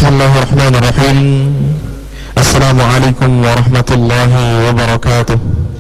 Bismillahirrahmanirrahim. Assalamualaikum warahmatullahi wabarakatuh.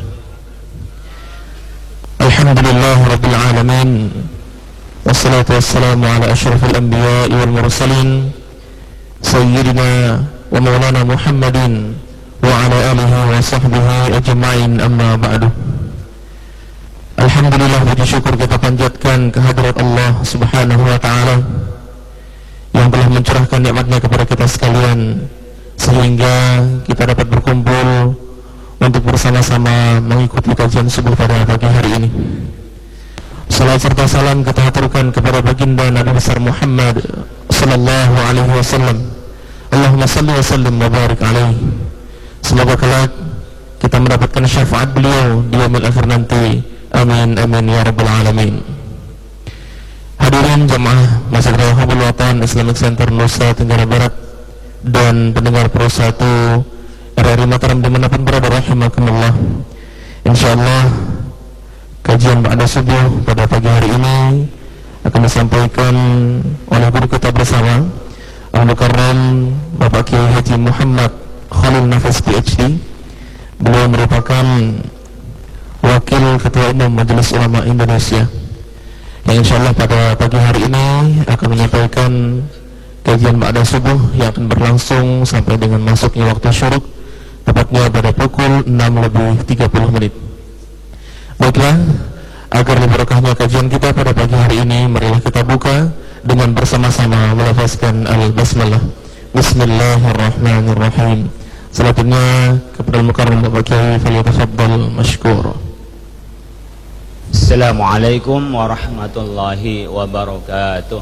Alhamdulillah rabbil alamin. Wassalatu wassalamu ala asyrafil anbiya'i wal mursalin sayyidina wa maulana Muhammadin wa ala alihi wa sahbihi ajma'in, amma ba'du. Alhamdulillah, puji syukur kita panjatkan kehadirat Allah subhanahu wa ta'ala yang telah mencurahkan nikmatnya kepada kita sekalian, sehingga kita dapat berkumpul untuk bersama-sama mengikuti kajian subuh pada pagi hari ini. Salam serta salam kita haturkan kepada baginda Nabi besar Muhammad sallallahu alaihi wasallam. Allahumma salli wa sallim wa barik alaihi. Semoga kelak kita mendapatkan syafaat beliau di yaumil akhir nanti. Amin amin ya rabbal alamin. Hadirin jamaah Masjid Al-Habul Watan Islamic Center Nusa Tenggara Barat dan pendengar Pro 1 RRI Mataram dimanapun berada, rahimakumullah. InsyaAllah kajian ba'da subuh pada pagi hari ini akan disampaikan oleh guru kita bersama Al-Mukarram Bapak Kiai Haji Muhammad Khalil Nafis PhD. Beliau merupakan Wakil Ketua Umum Majelis Ulama Indonesia, yang insyaallah pada pagi hari ini akan menyampaikan kajian ba'da subuh yang akan berlangsung sampai dengan masuknya waktu syuruk, tepatnya pada pukul 6:30. Baiklah, agar berkahnya kajian kita pada pagi hari ini, marilah kita buka dengan bersama-sama melafazkan al-basmalah. Bismillahirrahmanirrahim. Selanjutnya kepada Al-Mukarram Bapak Kiai, falyatafaddal mashkur. Assalamualaikum warahmatullahi wabarakatuh.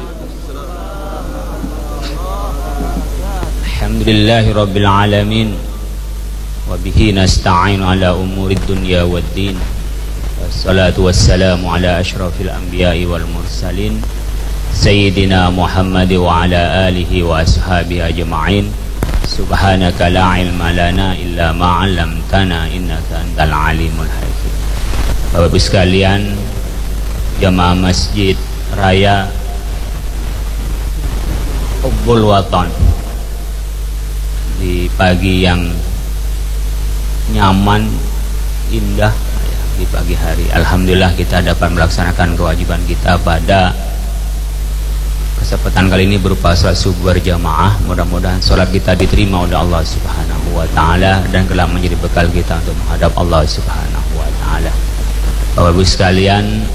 Alhamdulillahi rabbil alamin, wa bihi nasta'inu ala umurid dunya waddin. Wassalatu wassalamu ala asyrafil anbiya'i wal mursalin sayyidina Muhammad wa ala alihi wa ashabihi ajma'in. Subhanaka la ilma lana illa ma 'allamtana innaka antal alimul hakim. Bapak Ibu sekalian, jamaah Masjid Raya Hubbul Watan, di pagi yang nyaman, indah, di pagi hari alhamdulillah kita dapat melaksanakan kewajiban kita pada kesempatan kali ini berupa sholat subuh berjamaah. Mudah-mudahan sholat kita diterima oleh Allah subhanahu wa ta'ala dan kelak menjadi bekal kita untuk menghadap Allah subhanahu wa ta'ala. Bapak Ibu sekalian,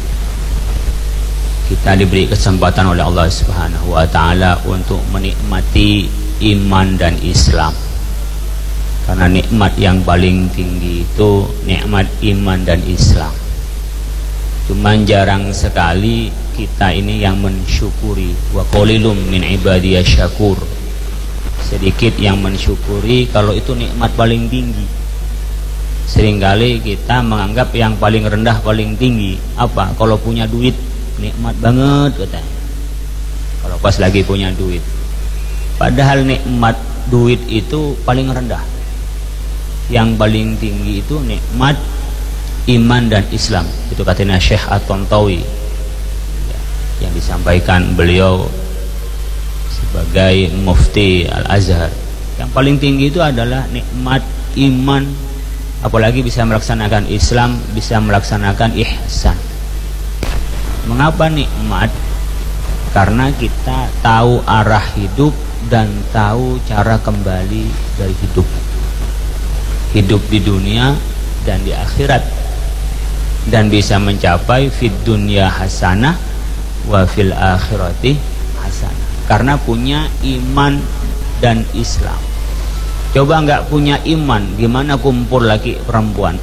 kita diberi kesempatan oleh Allah subhanahu wa ta'ala untuk menikmati iman dan Islam, karena nikmat yang paling tinggi itu nikmat iman dan Islam. Cuman jarang sekali kita ini yang mensyukuri. Wa qalilum min ibadiyasy syakur. Sedikit yang mensyukuri kalau itu nikmat paling tinggi. Seringkali kita menganggap yang paling rendah paling tinggi. Apa? Kalau punya duit nikmat banget katanya, kalau pas lagi punya duit. Padahal nikmat duit itu paling rendah. Yang paling tinggi itu nikmat iman dan Islam. Itu katanya Syekh At-Tantawi, yang disampaikan beliau sebagai Mufti Al-Azhar. Yang paling tinggi itu adalah nikmat iman, apalagi bisa melaksanakan Islam, bisa melaksanakan ihsan. Mengapa nikmat? Karena kita tahu arah hidup dan tahu cara kembali dari hidup. Hidup di dunia dan di akhirat, dan bisa mencapai fid dunya hasanah wa fil akhirati hasanah, karena punya iman dan Islam. Coba nggak punya iman, gimana kumpul laki perempuan?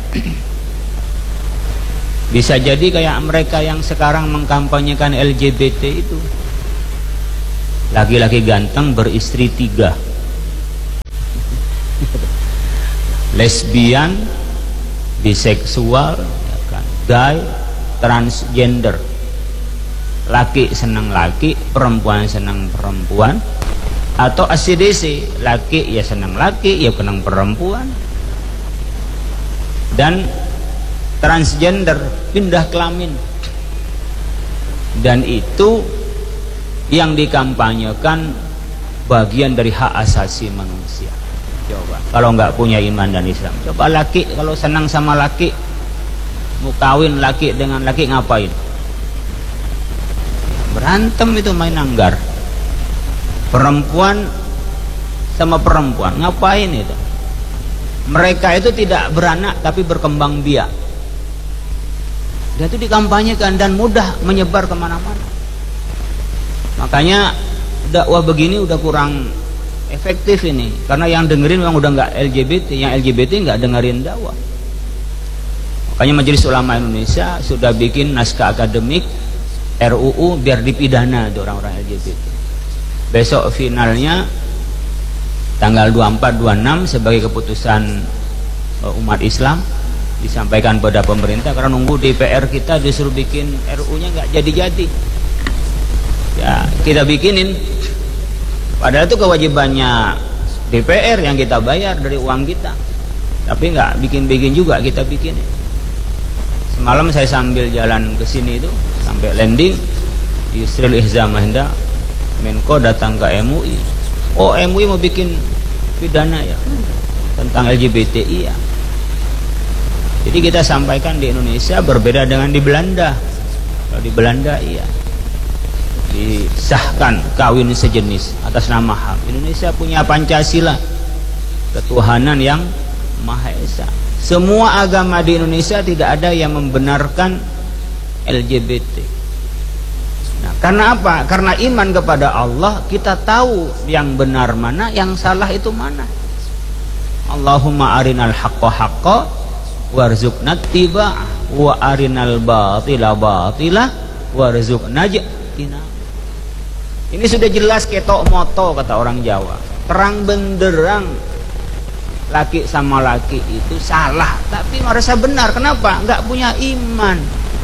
Bisa jadi kayak mereka yang sekarang mengkampanyekan LGBT itu, laki-laki ganteng beristri 3, lesbian, biseksual, gay, transgender. Laki senang laki, perempuan senang perempuan. Atau ACDC, laki ya senang laki, ya senang perempuan. Dan transgender, pindah kelamin. Dan itu yang dikampanyekan bagian dari hak asasi manusia. Coba kalau nggak punya iman dan Islam, coba laki kalau senang sama laki, mau kawin laki dengan laki ngapain? Berantem itu, main anggar. Perempuan sama perempuan ngapain itu? Mereka itu tidak beranak tapi berkembang biak. Dia itu dikampanyekan dan mudah menyebar kemana-mana. Makanya dakwah begini udah kurang efektif ini, karena yang dengerin memang udah nggak LGBT, yang LGBT nggak dengerin dakwah. Makanya Majelis Ulama Indonesia sudah bikin naskah akademik RUU biar dipidana tuh orang-orang LGBT. Besok finalnya tanggal 24-26 sebagai keputusan umat Islam disampaikan pada pemerintah, karena nunggu DPR kita disuruh bikin RU-nya nggak jadi-jadi. Ya kita bikinin, padahal itu kewajibannya DPR yang kita bayar dari uang kita, tapi nggak bikin-bikin juga kita bikinin. Semalam saya sambil jalan ke sini itu sampai landing, Yusril Ihza Mahendra Menko datang ke MUI. Oh, MUI mau bikin pidana ya tentang LGBTI ya. Jadi kita sampaikan di Indonesia berbeda dengan di Belanda. Kalau di Belanda iya disahkan kawin sejenis atas nama HAM. Indonesia punya Pancasila, ketuhanan yang Maha Esa. Semua agama di Indonesia tidak ada yang membenarkan LGBT. Nah, karena apa? Karena iman kepada Allah, kita tahu yang benar mana, yang salah itu mana. Allahumma arinal haqqa haqqa warzuqna ittiba'ah wa arinal batila batila warzuqna ijtinab. Ini sudah jelas ketok moto kata orang Jawa. Terang benderang laki sama laki itu salah, tapi merasa benar. Kenapa? Enggak punya iman.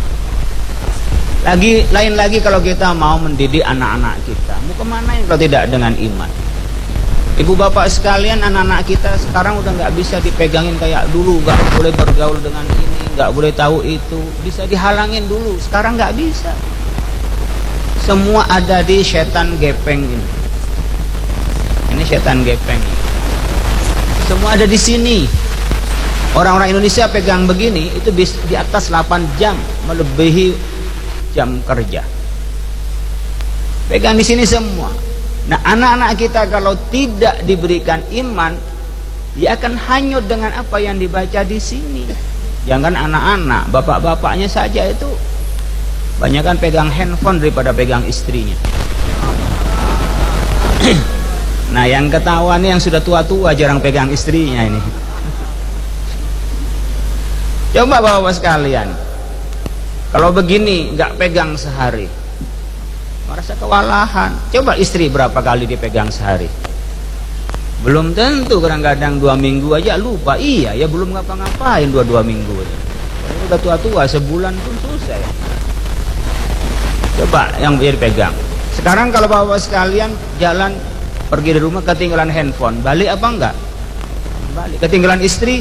Lain lagi kalau kita mau mendidik anak-anak kita, mau kemana kalau tidak dengan iman? Ibu bapak sekalian, anak-anak kita sekarang udah nggak bisa dipegangin kayak dulu, nggak boleh bergaul dengan ini, nggak boleh tahu itu, bisa dihalangin dulu. Sekarang nggak bisa. Semua ada di setan gepeng ini. Ini setan gepeng. Semua ada di sini. Orang-orang Indonesia pegang begini itu di atas 8 jam, melebihi jam kerja. Pegang di sini semua. Nah, anak-anak kita kalau tidak diberikan iman, dia akan hanyut dengan apa yang dibaca di sini. Jangan anak-anak, bapak-bapaknya saja itu banyakan pegang handphone daripada pegang istrinya. Nah, yang ketahuan yang sudah tua-tua jarang pegang istrinya ini. Coba bapak sekalian, kalau begini nggak pegang sehari, merasa kewalahan. Coba istri berapa kali dipegang sehari? Belum tentu, kadang-kadang 2 minggu aja lupa. Iya ya, belum ngapa-ngapain 2 minggu aja. Udah tua-tua, sebulan pun susah ya. Coba yang biar pegang. Sekarang kalau bapak sekalian jalan pergi dari rumah ketinggalan handphone, balik apa enggak? Balik. Ketinggalan istri,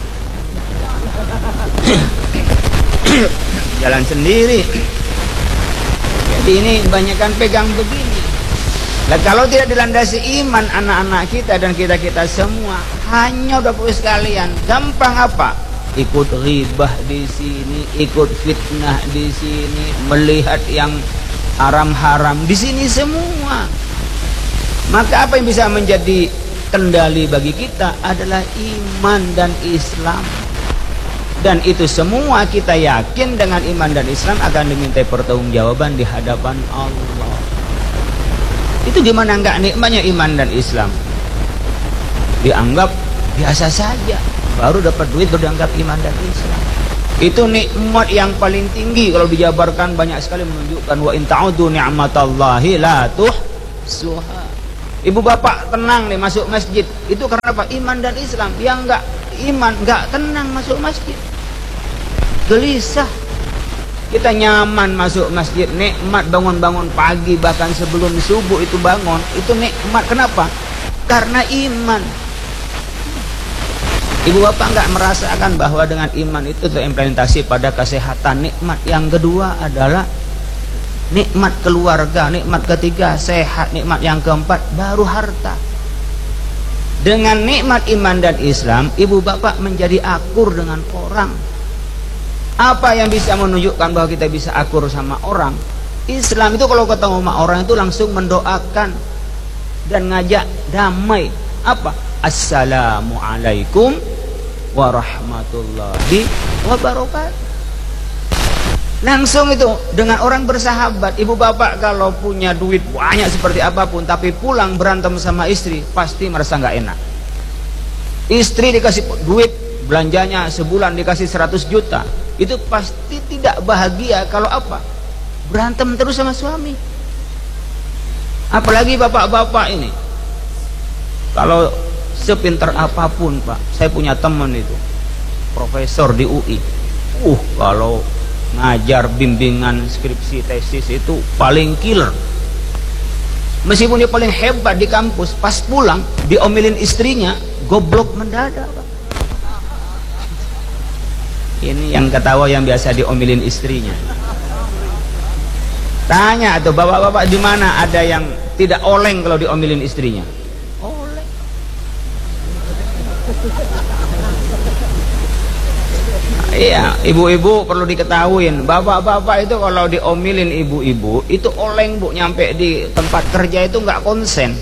jalan sendiri. Jadi ini banyakkan pegang begini. Nah, kalau tidak dilandasi iman anak-anak kita dan kita-kita semua, hanya bapak sekalian gampang apa? Ikut ghibah di sini, ikut fitnah di sini, melihat yang haram-haram di sini semua. Maka apa yang bisa menjadi kendali bagi kita adalah iman dan Islam. Dan itu semua kita yakin dengan iman dan Islam akan dimintai pertanggungjawaban di hadapan Allah. Itu gimana enggak nikmatnya iman dan Islam? Dianggap biasa saja, baru dapat duit berdianggap iman dan Islam. Itu nikmat yang paling tinggi. Kalau dijabarkan banyak sekali menunjukkan wa in ta'udu ni'matallahi la tuhsuha. Ibu bapak tenang nih masuk masjid, itu karena apa? Iman dan Islam. Yang enggak iman enggak tenang masuk masjid, gelisah. Kita nyaman masuk masjid, nikmat bangun-bangun pagi, bahkan sebelum subuh itu bangun, itu nikmat. Kenapa? Karena iman. Ibu bapak enggak merasakan bahwa dengan iman itu terimplementasi pada kesehatan, nikmat. Yang kedua adalah nikmat keluarga, nikmat ketiga sehat, nikmat yang keempat baru harta. Dengan nikmat iman dan Islam, ibu bapak menjadi akur dengan orang. Apa yang bisa menunjukkan bahwa kita bisa akur sama orang? Islam itu kalau ketemu sama orang itu langsung mendoakan dan ngajak damai. Apa? Assalamualaikum warahmatullahi wabarakatuh. Langsung itu dengan orang bersahabat. Ibu bapak kalau punya duit banyak seperti apapun, tapi pulang berantem sama istri, pasti merasa nggak enak. Istri dikasih duit, belanjanya sebulan dikasih 100 juta, itu pasti tidak bahagia. Kalau apa? Berantem terus sama suami. Apalagi bapak-bapak ini, kalau sepinter apapun pak, saya punya teman itu profesor di UI, kalau ngajar bimbingan skripsi tesis itu paling killer. Meskipun dia paling hebat di kampus, pas pulang diomelin istrinya, goblok mendadak pak. Ini yang ketawa yang biasa diomelin istrinya. Tanya tuh bapak-bapak di mana ada yang tidak oleng kalau diomelin istrinya? Oleng. Iya, ibu-ibu perlu diketahuin, bapak-bapak itu kalau diomelin ibu-ibu itu oleng bu, nyampe di tempat kerja itu nggak konsen.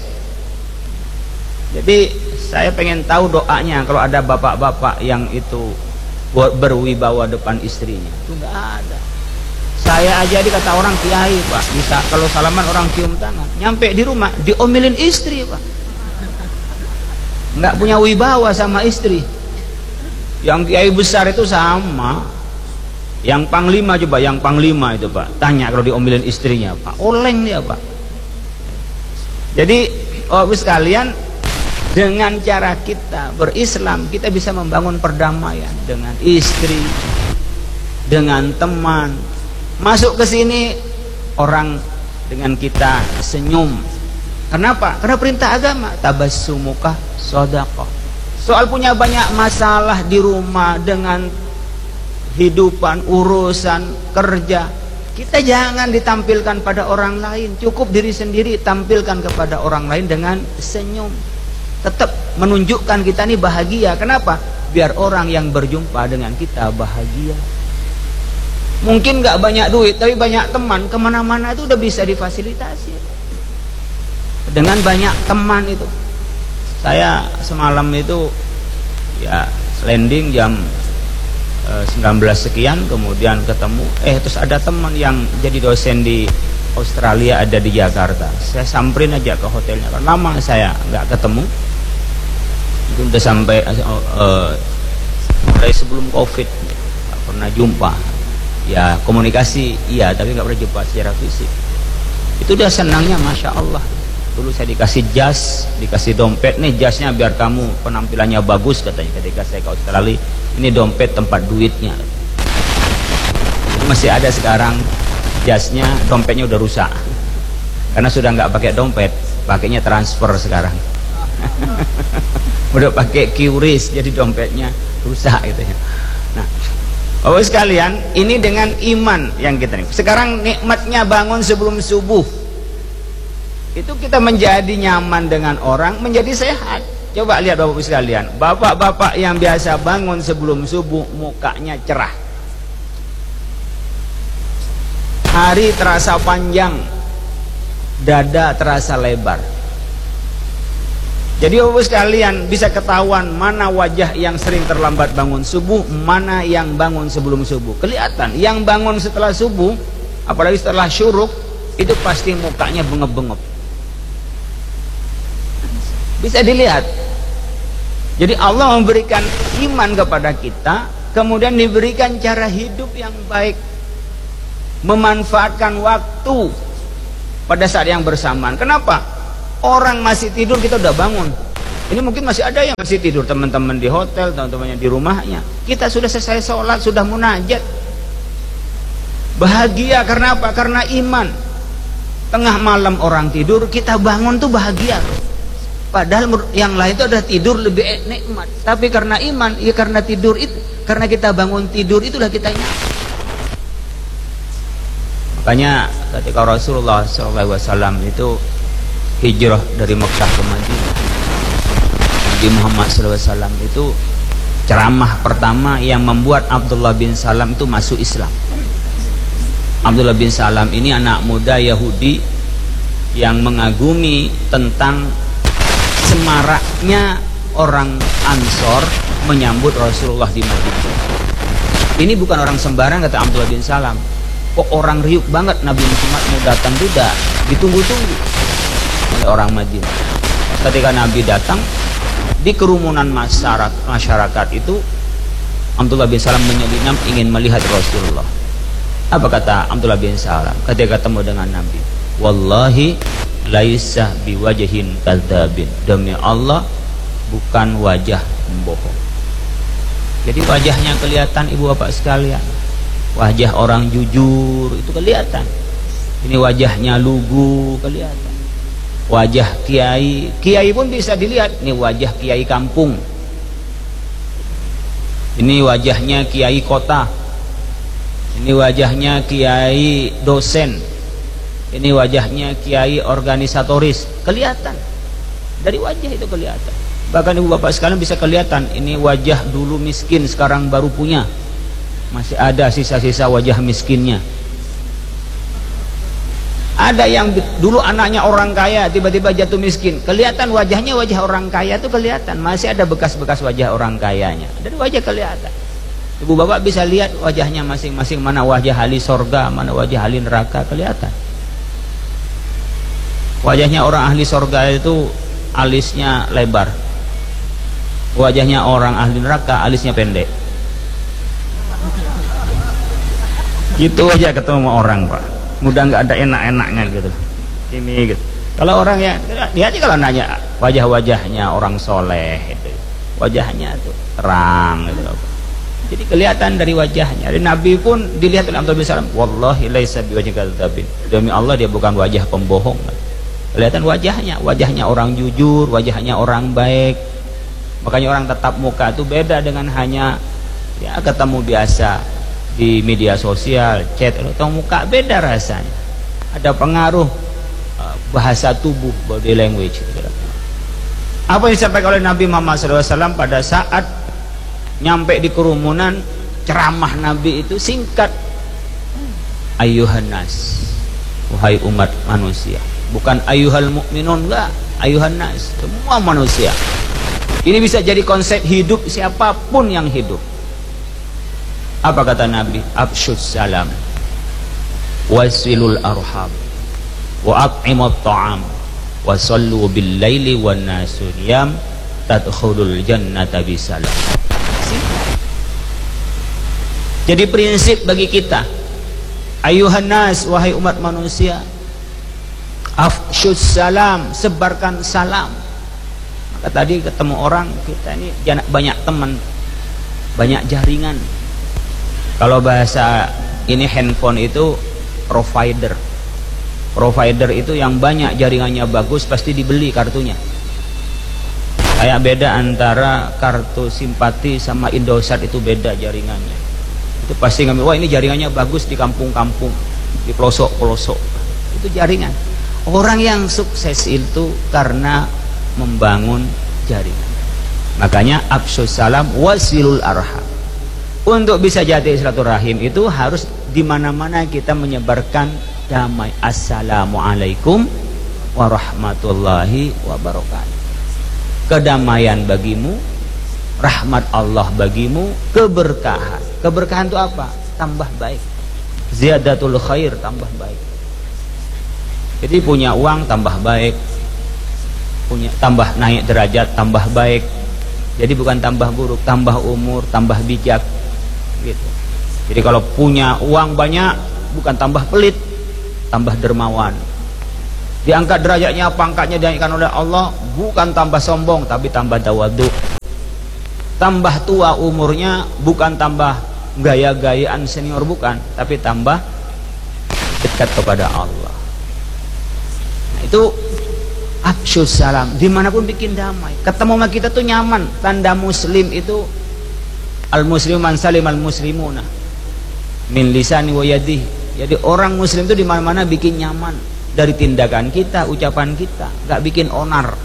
Jadi saya pengen tahu doanya kalau ada bapak-bapak yang itu berwibawa depan istrinya. Itu nggak ada. Saya aja dikata orang kiai pak, bisa kalau salaman orang cium tangan, nyampe di rumah diomelin istri pak, nggak punya wibawa sama istri. Yang kiai besar itu sama, yang panglima coba, yang panglima itu pak, tanya kalau diomelin istrinya pak, oleng dia pak. Jadi bapak sekalian, dengan cara kita berislam, kita bisa membangun perdamaian dengan istri, dengan teman. Masuk ke sini orang dengan kita senyum. Kenapa? Karena perintah agama, tabassumuka shadaqah. Soal punya banyak masalah di rumah dengan hidupan, urusan, kerja, kita jangan ditampilkan pada orang lain. Cukup diri sendiri tampilkan kepada orang lain dengan senyum. Tetap menunjukkan kita ini bahagia. Kenapa? Biar orang yang berjumpa dengan kita bahagia. Mungkin gak banyak duit, tapi banyak teman, kemana-mana itu udah bisa difasilitasi. Dengan banyak teman itu. Saya semalam itu ya landing jam 19 sekian, kemudian ketemu terus ada teman yang jadi dosen di Australia, ada di Jakarta. Saya samperin aja ke hotelnya, kan lama saya nggak ketemu. Itu udah sampai mulai sebelum COVID nggak pernah jumpa. Ya komunikasi iya, tapi nggak pernah jumpa secara fisik. Itu udah senangnya masya Allah. Dulu saya dikasih jas, dikasih dompet, nih jasnya biar kamu penampilannya bagus katanya ketika saya ke Australia. Ini dompet tempat duitnya. Masih ada sekarang jasnya, dompetnya udah rusak. Karena sudah nggak pakai dompet, pakainya transfer sekarang. Udah pakai QRIS, jadi dompetnya rusak gitu ya. Nah, Bapak sekalian, ini dengan iman yang kita nih. Sekarang nikmatnya bangun sebelum subuh. Itu kita menjadi nyaman dengan orang, menjadi sehat. Coba lihat bapak sekalian, bapak-bapak yang biasa bangun sebelum subuh mukanya cerah, hari terasa panjang, dada terasa lebar. Jadi bapak sekalian bisa ketahuan mana wajah yang sering terlambat bangun subuh, mana yang bangun sebelum subuh. Kelihatan yang bangun setelah subuh, apalagi setelah syuruk, itu pasti mukanya bengep-bengep. Bisa dilihat. Jadi Allah memberikan iman kepada kita, kemudian diberikan cara hidup yang baik, memanfaatkan waktu pada saat yang bersamaan. Kenapa? Orang masih tidur kita udah bangun. Ini mungkin masih ada yang masih tidur, teman-teman di hotel, teman-temannya di rumahnya. Kita sudah selesai sholat, sudah munajat. Bahagia karena apa? Karena iman. Tengah malam orang tidur, kita bangun tuh bahagia. Padahal yang lain itu ada tidur lebih nikmat. Tapi karena iman, ya karena tidur itu, karena kita bangun tidur itulah kita nyaman. Makanya ketika Rasulullah SAW itu hijrah dari Mekah ke Madinah, Nabi Muhammad SAW itu ceramah pertama yang membuat Abdullah bin Salam itu masuk Islam. Abdullah bin Salam ini anak muda Yahudi yang mengagumi tentang semaraknya orang Ansor menyambut Rasulullah di Madinah. Ini bukan orang sembarang, kata Abdullah bin Salam. Kok orang riuh banget Nabi Muhammad mau datang, tidak ditunggu-tunggu oleh orang Madinah. Ketika Nabi datang di kerumunan masyarakat itu, Abdullah bin Salam menyelinap ingin melihat Rasulullah. Apa kata Abdullah bin Salam ketika ketemu dengan Nabi? Wallahi laisa biwajhin kadzabin. Demi Allah, bukan wajah pembohong. Jadi wajahnya kelihatan, ibu bapak sekalian. Wajah orang jujur itu kelihatan. Ini wajahnya lugu kelihatan. Wajah kiai, kiai pun bisa dilihat. Ini wajah kiai kampung. Ini wajahnya kiai kota. Ini wajahnya kiai dosen. Ini wajahnya kiai organisatoris. Kelihatan. Dari wajah itu kelihatan. Bahkan ibu bapak sekalian bisa kelihatan. Ini wajah dulu miskin, sekarang baru punya. Masih ada sisa-sisa wajah miskinnya. Ada yang dulu anaknya orang kaya, tiba-tiba jatuh miskin. Kelihatan wajahnya wajah orang kaya itu kelihatan. Masih ada bekas-bekas wajah orang kayanya. Dari wajah kelihatan. Ibu bapak bisa lihat wajahnya masing-masing. Mana wajah ahli sorga, mana wajah ahli neraka, kelihatan. Wajahnya orang ahli sorga itu alisnya lebar. Wajahnya orang ahli neraka alisnya pendek. Gitu aja ketemu sama orang, Pak. Mudah nggak ada enak-enaknya gitu. Ini gitu. Kalau orang ya, lihat aja kalau nanya wajah-wajahnya orang soleh itu. Wajahnya tuh terang gitu. Jadi kelihatan dari wajahnya. Dari Nabi pun dilihat oleh Abdullah bin Salam, wallahi laisa biwajhin kadzabin. Demi Allah dia bukan wajah pembohong. Kelihatan wajahnya, wajahnya orang jujur, wajahnya orang baik. Makanya orang tatap muka itu beda dengan hanya ya ketemu biasa di media sosial, chat, atau muka, beda rasanya. Ada pengaruh bahasa tubuh, body language. Apa yang disampaikan oleh Nabi Muhammad SAW pada saat nyampe di kerumunan, ceramah Nabi itu singkat. Ayuhan nas, wahai umat manusia. Bukan ayuhal mu'minun, enggak, ayuhan nas, semua manusia. Ini bisa jadi konsep hidup siapapun yang hidup. Apa kata Nabi? Afshus salam, wasilul arham, wa at'imut ta'am, wa sallu bil laili wan nasu niyam, tadkhulul jannata bisalam. Jadi prinsip bagi kita, ayuhan nas, wahai umat manusia, afshus salam, sebarkan salam. Maka tadi ketemu orang, kita ini banyak teman, banyak jaringan. Kalau bahasa ini handphone itu provider. Provider itu yang banyak jaringannya bagus, pasti dibeli kartunya. Kayak beda antara kartu simpati sama Indosat, itu beda jaringannya. Itu pasti ngambil, wah ini jaringannya bagus di kampung-kampung, di pelosok-pelosok. Itu jaringan. Orang yang sukses itu karena membangun jaringan. Makanya afshus salam wasilul arham. Untuk bisa jadi silaturahim itu harus di mana-mana kita menyebarkan damai. Assalamualaikum warahmatullahi wabarakatuh. Kedamaian bagimu, rahmat Allah bagimu, keberkahan. Keberkahan itu apa? Tambah baik. Ziyadatul khair, tambah baik. Jadi punya uang tambah baik, punya tambah naik derajat tambah baik. Jadi bukan tambah buruk, tambah umur, tambah bijak. Gitu. Jadi kalau punya uang banyak, bukan tambah pelit, tambah dermawan. Diangkat derajatnya, pangkatnya dinaikkan oleh Allah, bukan tambah sombong, tapi tambah tawadhu. Tambah tua umurnya, bukan tambah gaya-gayaan senior, bukan, tapi tambah dekat kepada Allah. Nah, itu afshus salam, dimanapun bikin damai. Ketemu sama kita tuh nyaman. Tanda muslim itu al-muslim man salim al-muslimuna min lisani wa yadihi Jadi orang muslim itu di mana-mana bikin nyaman, dari tindakan kita, ucapan kita, nggak bikin onar.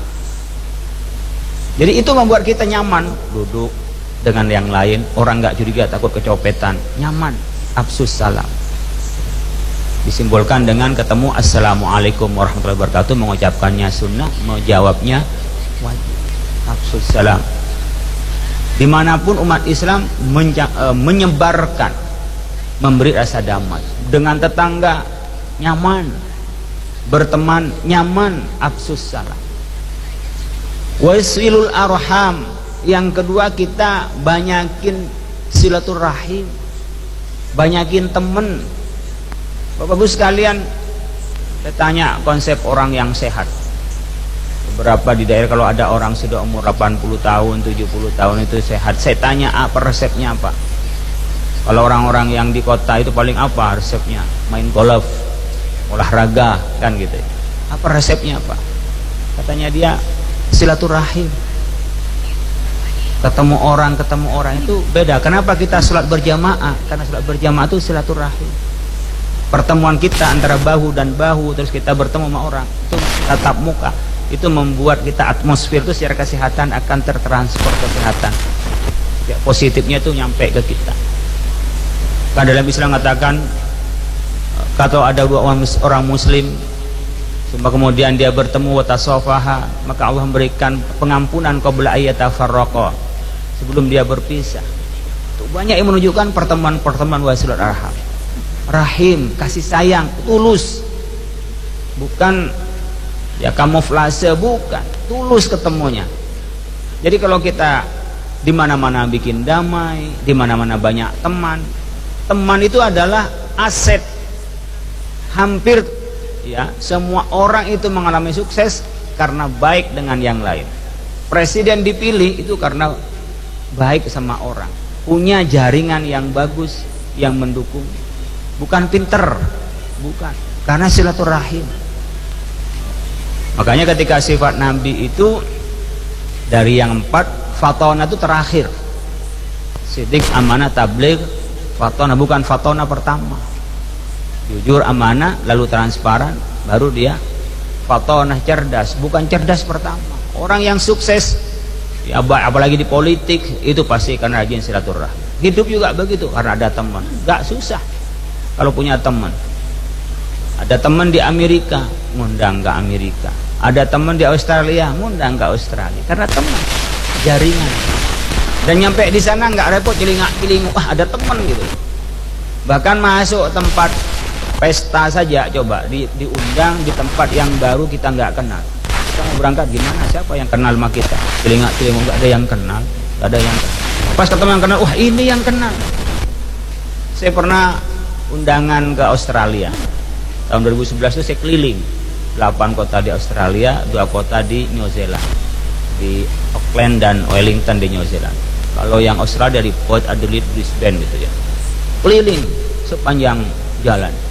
Jadi itu membuat kita nyaman, duduk dengan yang lain, orang nggak curiga, takut kecopetan, nyaman, afsus salam. Disimbolkan dengan ketemu assalamualaikum warahmatullahi wabarakatuh, mengucapkannya sunnah, menjawabnya wajib, afsus salam. Dimanapun umat Islam menyebarkan, memberi rasa damai, dengan tetangga nyaman, berteman nyaman, afsus salam. Wasilul arham, yang kedua kita banyakin silaturahim, banyakin temen. Bapak Ibu sekalian, saya tanya konsep orang yang sehat. Beberapa di daerah kalau ada orang sudah umur 80 tahun, 70 tahun itu sehat, saya tanya apa resepnya apa? Kalau orang-orang yang di kota itu paling apa resepnya? Main golf, olahraga, kan gitu. Apa resepnya apa? Katanya dia silaturahim. Ketemu orang itu beda. Kenapa kita sholat berjamaah? Karena sholat berjamaah itu silaturahim. Pertemuan kita antara bahu dan bahu, terus kita bertemu sama orang, itu tatap muka, itu membuat kita atmosfer itu secara kesehatan akan tertransfer kesehatan. Ya, positifnya itu nyampe ke kita. Kan dalam Islam mengatakan, kalau ada dua orang muslim, kemudian dia bertemu watasofaha, maka Allah memberikan pengampunan qabla ayyatafarraqa, sebelum dia berpisah. Itu banyak yang menunjukkan pertemuan-pertemuan wasilat arham. Rahim, kasih sayang, tulus, bukan ya kamuflase, bukan, tulus ketemunya. Jadi kalau kita di mana-mana bikin damai, di mana-mana banyak teman itu adalah aset. Hampir ya semua orang itu mengalami sukses karena baik dengan yang lain. Presiden dipilih itu karena baik sama orang, punya jaringan yang bagus yang mendukung. Bukan pinter, bukan, karena silaturahim. Makanya ketika sifat Nabi itu dari yang 4, fatona itu terakhir. Sidik, amanah, tabligh, fatona, bukan fatona pertama. Jujur, amanah, lalu transparan, baru dia fatona, cerdas, bukan cerdas pertama. Orang yang sukses, ya, apalagi di politik, itu pasti karena rajin silaturahim. Hidup juga begitu, karena ada teman, gak susah. Kalau punya teman, ada teman di Amerika, ngundang ke Amerika. Ada teman di Australia, ngundang ke Australia. Karena teman, jaringan. Dan nyampe di sana nggak repot, celingak-celinguk, ada teman gitu. Bahkan masuk tempat pesta saja, coba diundang di tempat yang baru kita nggak kenal. Kita mau berangkat gimana? Siapa yang kenal sama kita? Celingak-celinguk, nggak ada yang kenal, nggak ada yang kenal. Pas ketemu yang kenal, wah ini yang kenal. Saya pernah undangan ke Australia tahun 2011 itu saya keliling 8 kota di Australia, 2 kota di New Zealand, di Auckland dan Wellington di New Zealand. Kalau yang Australia di Port Adelaide, Brisbane gitu ya, keliling sepanjang jalan.